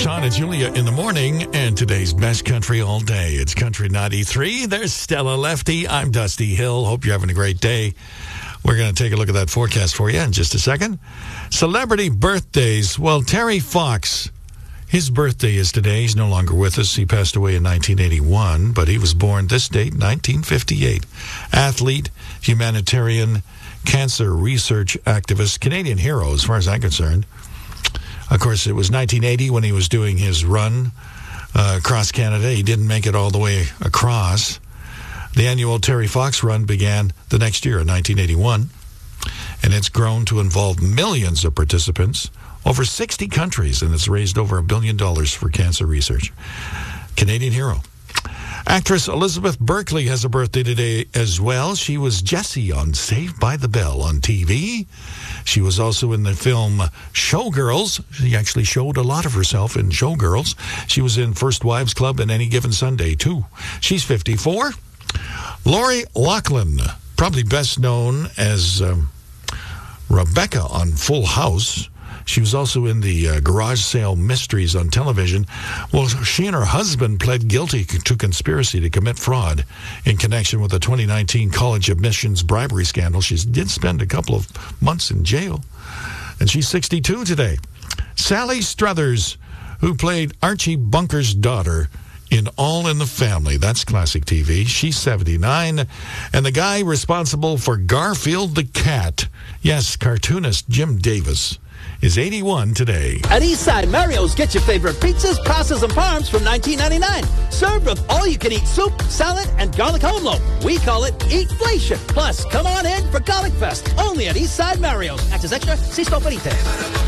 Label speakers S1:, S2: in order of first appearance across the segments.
S1: Sean and Julia in the morning, and today's best country all day. It's Country 93. There's Stella Lefty. I'm Dusty Hill. Hope you're having a great day. We're going to take a look at that forecast for you in just a second. Celebrity birthdays. Well, Terry Fox, his birthday is today. He's no longer with us. He passed away in 1981, but he was born this date, 1958. Athlete, humanitarian, cancer research activist, Canadian hero as far as I'm concerned. Of course, it was 1980 when he was doing his run across Canada. He didn't make it all the way across. The annual Terry Fox run began the next year in 1981, and it's grown to involve millions of participants, over 60 countries, and it's raised over $1 billion for cancer research. Canadian hero. Actress Elizabeth Berkley has a birthday today as well. She was Jessie on Saved by the Bell on TV. She was also in the film Showgirls. She actually showed a lot of herself in Showgirls. She was in First Wives Club and Any Given Sunday, too. She's 54. Lori Loughlin, probably best known as Rebecca on Full House. She was also in the Garage Sale Mysteries on television. Well, she and her husband pled guilty to conspiracy to commit fraud in connection with the 2019 college admissions bribery scandal. She did spend a couple of months in jail, and she's 62 today. Sally Struthers, who played Archie Bunker's daughter in All in the Family. That's classic TV. She's 79. And the guy responsible for Garfield the Cat, yes, cartoonist Jim Davis, is 81 today.
S2: At Eastside Mario's, get your favorite pizzas, pastas, and parms from $19.99. Served with all-you-can-eat soup, salad, and garlic home loaf. We call it Eatflation. Plus, come on in for Garlic Fest, only at Eastside Mario's. Access extra, see store for details.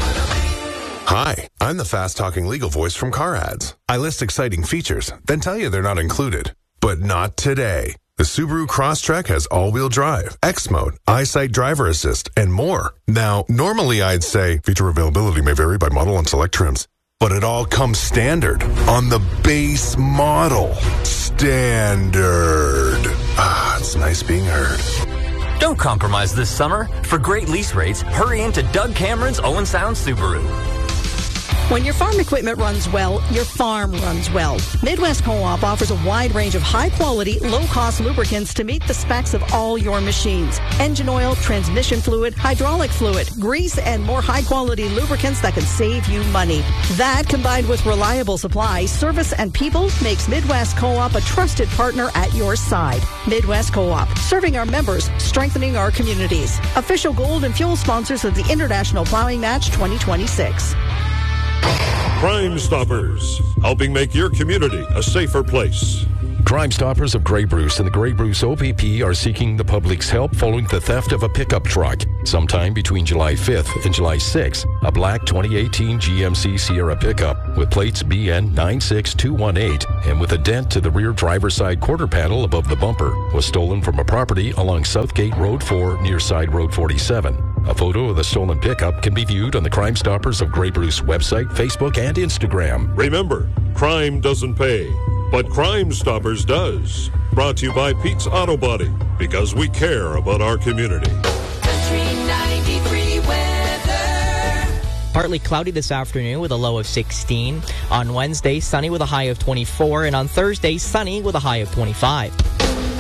S3: Hi, I'm the fast-talking legal voice from Car Ads. I list exciting features, then tell you they're not included. But not today. The Subaru Crosstrek has all-wheel drive, X-Mode, EyeSight driver assist, and more. Now, normally I'd say feature availability may vary by model and select trims, but it all comes standard on the base model. Standard. Ah, it's nice being heard.
S4: Don't compromise this summer. For great lease rates, hurry into Doug Cameron's Owen Sound Subaru.
S5: When your farm equipment runs well, your farm runs well. Midwest Co-op offers a wide range of high-quality, low-cost lubricants to meet the specs of all your machines. Engine oil, transmission fluid, hydraulic fluid, grease, and more high-quality lubricants that can save you money. That, combined with reliable supply, service, and people, makes Midwest Co-op a trusted partner at your side. Midwest Co-op, serving our members, strengthening our communities. Official gold and fuel sponsors of the International Plowing Match 2026.
S6: Crime Stoppers, helping make your community a safer place.
S7: Crime Stoppers of Grey Bruce and the Grey Bruce OPP are seeking the public's help following the theft of a pickup truck. Sometime between July 5th and July 6th, a black 2018 GMC Sierra pickup with plates BN 96218 and with a dent to the rear driver's side quarter panel above the bumper was stolen from a property along Southgate Road 4 near Side Road 47. A photo of the stolen pickup can be viewed on the Crime Stoppers of Grey Bruce website, Facebook, and Instagram.
S6: Remember, crime doesn't pay, but Crime Stoppers does. Brought to you by Pete's Auto Body, because we care about our community.
S8: Country 93 weather.
S9: Partly cloudy this afternoon with a low of 16. On Wednesday, sunny with a high of 24. And on Thursday, sunny with a high of 25.